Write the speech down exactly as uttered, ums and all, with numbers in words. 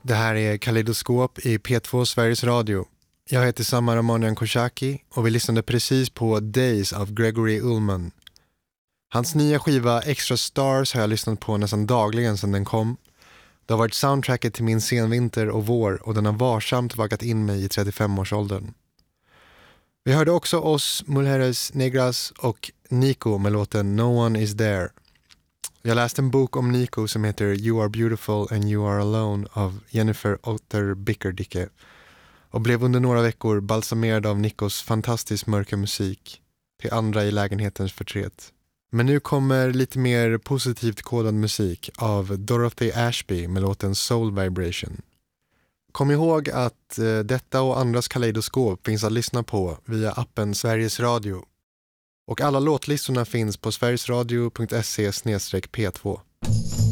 Det här är Kaleidoskop i P två Sveriges Radio. Jag heter Samar Ramanian Koshaki och vi lyssnade precis på Days av Gregory Ullman. Hans nya skiva Extra Stars har jag lyssnat på nästan dagligen sedan den kom. Det har varit soundtracket till min senvinter och vår och den har varsamt vaggat in mig i trettiofem-årsåldern. Vi hörde också oss, Mulheres Negras och Nico med låten No One Is There. Jag läste en bok om Nico som heter You Are Beautiful and You Are Alone av Jennifer Otter Bickerdicke och blev under några veckor balsamerad av Nicos fantastiskt mörka musik till andra i lägenhetens förtret. Men nu kommer lite mer positivt kodad musik av Dorothy Ashby med låten Soul Vibration. Kom ihåg att eh, detta och andras kaleidoskop finns att lyssna på via appen Sveriges Radio. Och alla låtlistorna finns på sverigesradio punkt se slash p två.